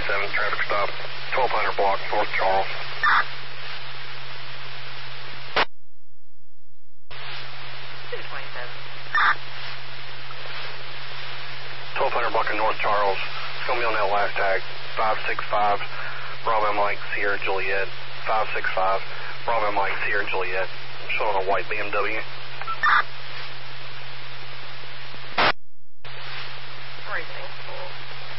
traffic stop, 1200 block, North Charles. 1200 block in North Charles. It's going to be on that last tag, 565, Bravo Mike, Sierra Juliet, 565, Bravo Mike, Sierra Juliet. Showing a white BMW.